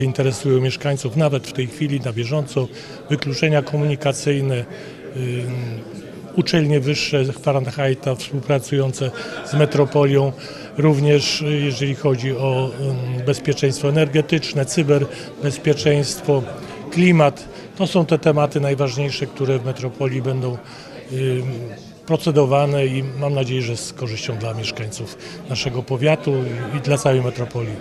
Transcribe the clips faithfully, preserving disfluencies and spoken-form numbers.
Interesują mieszkańców nawet w tej chwili na bieżąco wykluczenia komunikacyjne, uczelnie wyższe Fahrenheita współpracujące z metropolią, również jeżeli chodzi o bezpieczeństwo energetyczne, cyberbezpieczeństwo, klimat. To są te tematy najważniejsze, które w metropolii będą procedowane i mam nadzieję, że z korzyścią dla mieszkańców naszego powiatu i dla całej metropolii.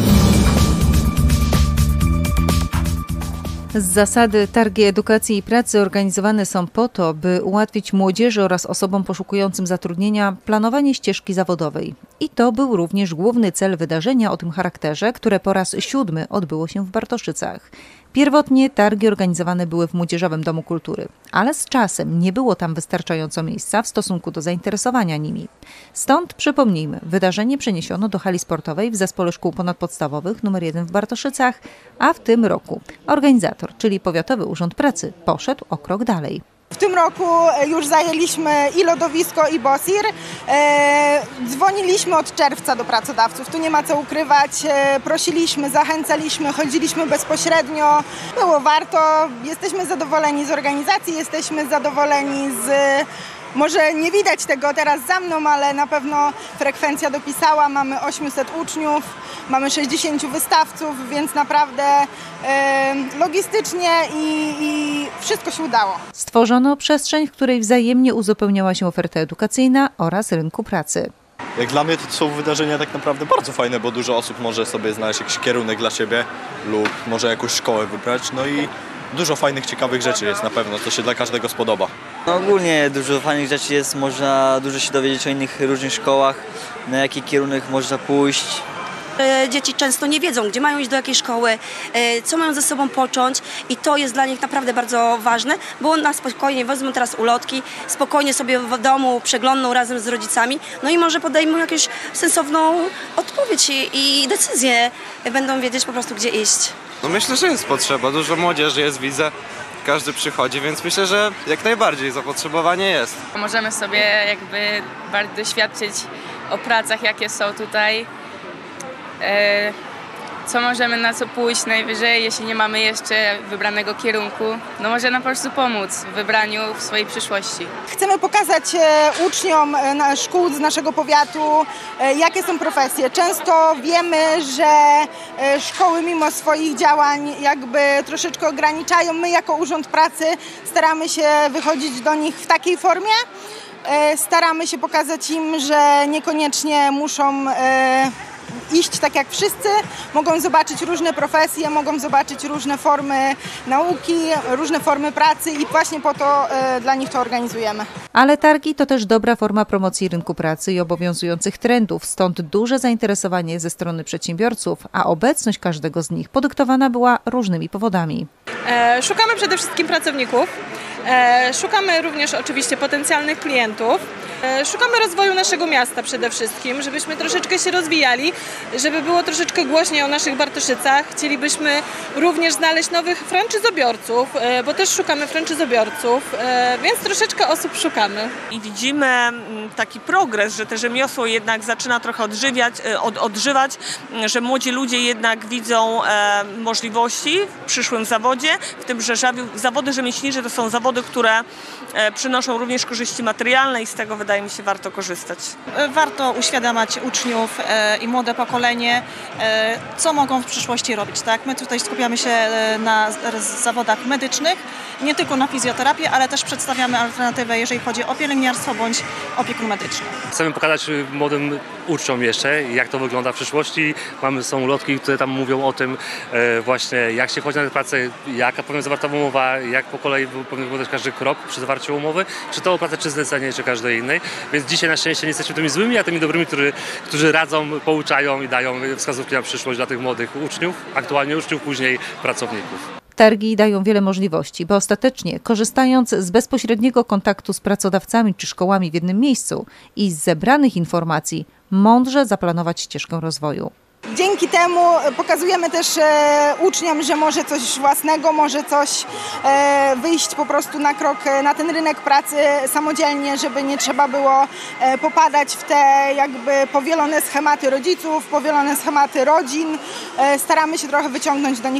Z zasady targi edukacji i pracy organizowane są po to, by ułatwić młodzieży oraz osobom poszukującym zatrudnienia planowanie ścieżki zawodowej. I to był również główny cel wydarzenia o tym charakterze, które po raz siódmy odbyło się w Bartoszycach. Pierwotnie targi organizowane były w Młodzieżowym Domu Kultury, ale z czasem nie było tam wystarczająco miejsca w stosunku do zainteresowania nimi. Stąd, przypomnijmy, wydarzenie przeniesiono do hali sportowej w Zespole Szkół Ponadpodstawowych numer jeden w Bartoszycach, a w tym roku organizator, czyli Powiatowy Urząd Pracy, poszedł o krok dalej. W tym roku już zajęliśmy i lodowisko, i Bosir. Dzwoniliśmy od czerwca do pracodawców, tu nie ma co ukrywać. Prosiliśmy, zachęcaliśmy, chodziliśmy bezpośrednio. Było warto, jesteśmy zadowoleni z organizacji, jesteśmy zadowoleni z... Może nie widać tego teraz za mną, ale na pewno frekwencja dopisała. Mamy osiemset uczniów, mamy sześćdziesięciu wystawców, więc naprawdę e, logistycznie i, i wszystko się udało. Stworzono przestrzeń, w której wzajemnie uzupełniała się oferta edukacyjna oraz rynku pracy. Jak dla mnie to są wydarzenia tak naprawdę bardzo fajne, bo dużo osób może sobie znaleźć jakiś kierunek dla siebie lub może jakąś szkołę wybrać. No i dużo fajnych, ciekawych rzeczy jest na pewno, co się dla każdego spodoba. No ogólnie dużo fajnych rzeczy jest, można dużo się dowiedzieć o innych różnych szkołach, na jaki kierunek można pójść. Dzieci często nie wiedzą, gdzie mają iść do jakiej szkoły, co mają ze sobą począć i to jest dla nich naprawdę bardzo ważne, bo na spokojnie wezmą teraz ulotki, spokojnie sobie w domu przeglądną razem z rodzicami, no i może podejmą jakąś sensowną odpowiedź i, i decyzję, będą wiedzieć po prostu, gdzie iść. No myślę, że jest potrzeba, dużo młodzieży jest, widzę, każdy przychodzi, więc myślę, że jak najbardziej zapotrzebowanie jest. Możemy sobie jakby bardzo doświadczyć o pracach, jakie są tutaj, co możemy na co pójść najwyżej, jeśli nie mamy jeszcze wybranego kierunku, no może nam po prostu pomóc w wybraniu w swojej przyszłości. Chcemy pokazać uczniom szkół z naszego powiatu, jakie są profesje. Często wiemy, że szkoły mimo swoich działań jakby troszeczkę ograniczają. My jako Urząd Pracy staramy się wychodzić do nich w takiej formie. Staramy się pokazać im, że niekoniecznie muszą iść tak jak wszyscy, mogą zobaczyć różne profesje, mogą zobaczyć różne formy nauki, różne formy pracy i właśnie po to y, dla nich to organizujemy. Ale targi to też dobra forma promocji rynku pracy i obowiązujących trendów, stąd duże zainteresowanie ze strony przedsiębiorców, a obecność każdego z nich podyktowana była różnymi powodami. E, szukamy przede wszystkim pracowników, e, szukamy również oczywiście potencjalnych klientów. Szukamy rozwoju naszego miasta przede wszystkim, żebyśmy troszeczkę się rozwijali, żeby było troszeczkę głośniej o naszych Bartoszycach. Chcielibyśmy również znaleźć nowych franczyzobiorców, bo też szukamy franczyzobiorców, więc troszeczkę osób szukamy. I widzimy taki progres, że te rzemiosło jednak zaczyna trochę odżywiać, od, odżywać, że młodzi ludzie jednak widzą e, możliwości w przyszłym zawodzie, w tym, że zawody rzemieślnicze to są zawody, które e, przynoszą również korzyści materialne i z tego wydaje mi się warto korzystać. Warto uświadamiać uczniów e, i młode pokolenie, e, co mogą w przyszłości robić. Tak? My tutaj skupiamy się na zawodach medycznych, nie tylko na fizjoterapię, ale też przedstawiamy alternatywę, jeżeli chodzi o pielęgniarstwo bądź opiekun medyczny. Chcemy pokazać młodym uczniom jeszcze, jak to wygląda w przyszłości. Mamy, są ulotki, które tam mówią o tym e, właśnie, jak się chodzi na tę pracę, jaka powinna zawarta umowa, jak po kolei powinien wyglądać każdy krok przy zawarciu umowy, czy to o pracę, czy zlecenie, czy każdej innej. Więc dzisiaj na szczęście nie jesteśmy tymi złymi, a tymi dobrymi, którzy, którzy radzą, pouczają i dają wskazówki na przyszłość dla tych młodych uczniów, aktualnie uczniów, później pracowników. Targi dają wiele możliwości, bo ostatecznie, korzystając z bezpośredniego kontaktu z pracodawcami czy szkołami w jednym miejscu i z zebranych informacji, mądrze zaplanować ścieżkę rozwoju. Dzięki temu pokazujemy też e, uczniom, że może coś własnego, może coś e, wyjść po prostu na krok na ten rynek pracy samodzielnie, żeby nie trzeba było e, popadać w te jakby powielone schematy rodziców, powielone schematy rodzin. E, staramy się trochę wyciągnąć do nich